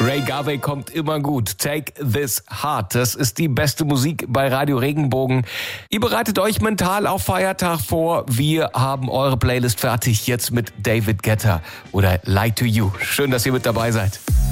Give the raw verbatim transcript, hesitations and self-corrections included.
Ray Garvey kommt immer gut. Take This Heart. Das ist die beste Musik bei Radio Regenbogen. Ihr bereitet euch mental auf Feiertag vor. Wir haben eure Playlist fertig jetzt mit David Guetta oder Lie to You. Schön, dass ihr mit dabei seid.